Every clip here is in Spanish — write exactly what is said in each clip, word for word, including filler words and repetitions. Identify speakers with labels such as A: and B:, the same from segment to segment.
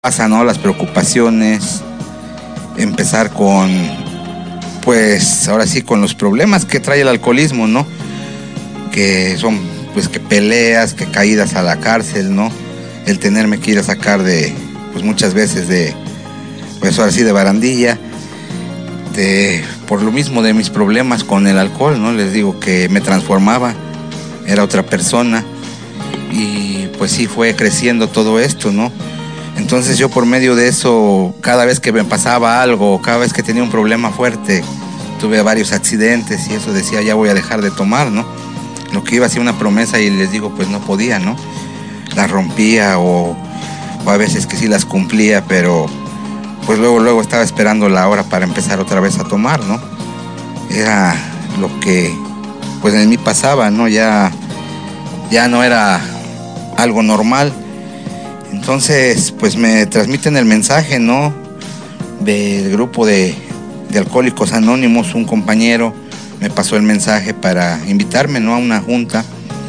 A: pasa, ¿no? Las preocupaciones, empezar con, pues, ahora sí, con los problemas que trae el alcoholismo, ¿no? Que son, pues, que peleas, que caídas a la cárcel, ¿no? El tenerme que ir a sacar de, pues, muchas veces de, pues, ahora sí, de barandilla, de, por lo mismo de mis problemas con el alcohol, ¿no? Les digo que me transformaba, era otra persona, y pues sí fue creciendo todo esto, ¿no? Entonces yo por medio de eso, cada vez que me pasaba algo, cada vez que tenía un problema fuerte, tuve varios accidentes y eso decía, ya voy a dejar de tomar, ¿no? Lo que iba a ser una promesa y les digo, pues no podía, ¿no? Las rompía o, o a veces que sí las cumplía, pero pues luego, luego estaba esperando la hora para empezar otra vez a tomar, ¿no? Era lo que pues en mí pasaba, ¿no? Ya, ya no era algo normal. Entonces, pues me transmiten el mensaje, ¿no? Del grupo de, de Alcohólicos Anónimos, un compañero me pasó el mensaje para invitarme, ¿no? A una junta.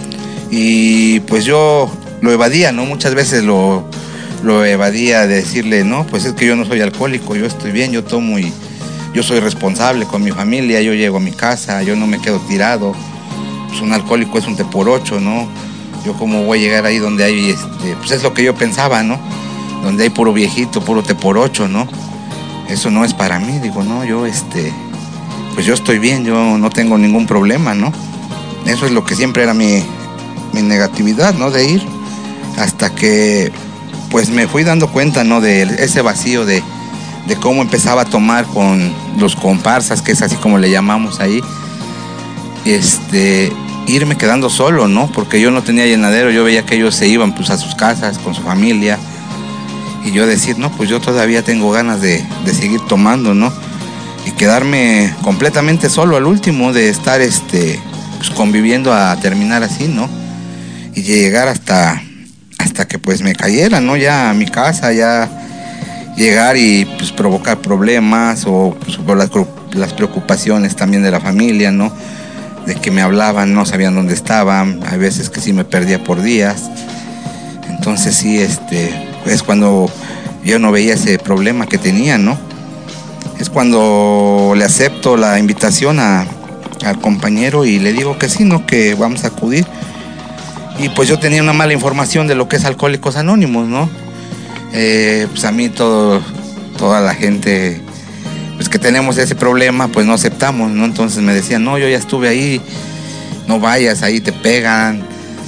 A: Y pues yo lo evadía, ¿no? Muchas veces lo, lo evadía de decirle, no, pues es que yo no soy alcohólico, yo estoy bien, yo tomo y yo soy responsable con mi familia, yo llego a mi casa, yo no me quedo tirado. Pues un alcohólico es un te por ocho, ¿no? Yo cómo voy a llegar ahí donde hay, este, pues es lo que yo pensaba, ¿no? Donde hay puro viejito, puro te por ocho, ¿no? Eso no es para mí, digo, no, yo, este, pues yo estoy bien, yo no tengo ningún problema, ¿no? Eso es lo que siempre era mi, mi negatividad, ¿no? De ir, hasta que, pues me fui dando cuenta, ¿no? De ese vacío de, de cómo empezaba a tomar con los comparsas, que es así como le llamamos ahí, este... irme quedando solo, ¿no? Porque yo no tenía llenadero, yo veía que ellos se iban pues a sus casas con su familia y yo decir, no, pues yo todavía tengo ganas de, de seguir tomando, ¿no? Y quedarme completamente solo al último, de estar este, pues conviviendo a terminar así, ¿no? Y llegar hasta, hasta que pues me cayera, ¿no? Ya a mi casa, ya llegar y pues provocar problemas o pues, por las, las preocupaciones también de la familia, ¿no? De que me hablaban, no sabían dónde estaban, hay veces que sí me perdía por días. Entonces sí, este, es cuando yo no veía ese problema que tenía, ¿no? Es cuando le acepto la invitación a, al compañero y le digo que sí, ¿no? Que vamos a acudir. Y pues yo tenía una mala información de lo que es Alcohólicos Anónimos, ¿no? Eh, pues a mí todo, toda la gente... pues que tenemos ese problema, pues no aceptamos, ¿no? Entonces me decían, no, yo ya estuve ahí, no vayas, ahí te pegan,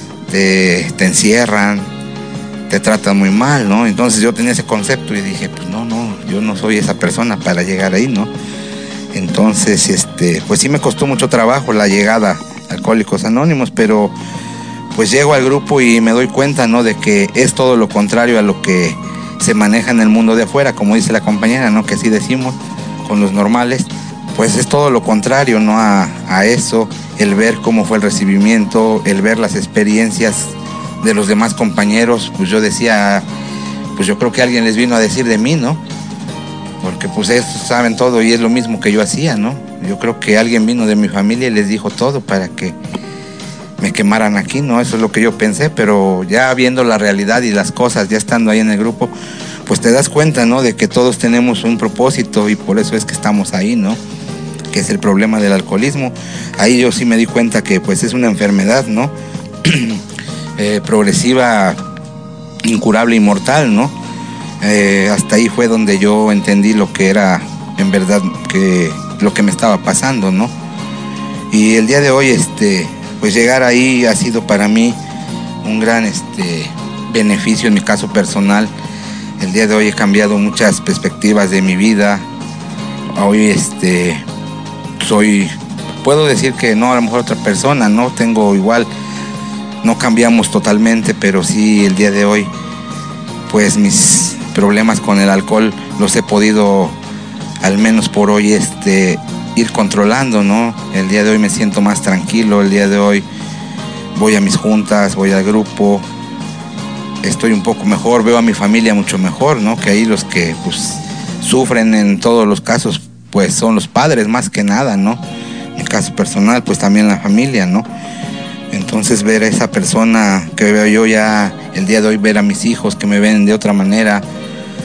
A: te, te encierran, te tratan muy mal, ¿no? Entonces yo tenía ese concepto y dije, pues no, no, yo no soy esa persona para llegar ahí, ¿no? Entonces, este, pues sí me costó mucho trabajo la llegada a Alcohólicos Anónimos, pero pues llego al grupo y me doy cuenta, ¿no? De que es todo lo contrario a lo que se maneja en el mundo de afuera, como dice la compañera, ¿no? Que así decimos, con los normales, pues es todo lo contrario, ¿no? A, a eso, el ver cómo fue el recibimiento, el ver las experiencias de los demás compañeros, pues yo decía, pues yo creo que alguien les vino a decir de mí, ¿no? Porque pues ellos saben todo y es lo mismo que yo hacía, ¿no? Yo creo que alguien vino de mi familia y les dijo todo para que me quemaran aquí, ¿no? Eso es lo que yo pensé, pero ya viendo la realidad y las cosas, ya estando ahí en el grupo, pues te das cuenta, ¿no? De que todos tenemos un propósito y por eso es que estamos ahí, ¿no? Que es el problema del alcoholismo. Ahí yo sí me di cuenta que pues es una enfermedad, ¿no? eh, progresiva, incurable y mortal, ¿no? Eh, hasta ahí fue donde yo entendí lo que era en verdad que lo que me estaba pasando, ¿no? Y el día de hoy, este, pues llegar ahí ha sido para mí un gran este, beneficio en mi caso personal. El día de hoy he cambiado muchas perspectivas de mi vida. Hoy este, soy, puedo decir que no, a lo mejor otra persona, no tengo igual, no cambiamos totalmente, pero sí el día de hoy, pues mis problemas con el alcohol los he podido, al menos por hoy, este, ir controlando, ¿no? El día de hoy me siento más tranquilo, el día de hoy voy a mis juntas, voy al grupo, estoy un poco mejor, veo a mi familia mucho mejor, ¿no? Que ahí los que pues sufren en todos los casos pues son los padres más que nada, ¿no? En mi caso personal pues también la familia, ¿no? Entonces ver a esa persona que veo yo ya el día de hoy, ver a mis hijos que me ven de otra manera,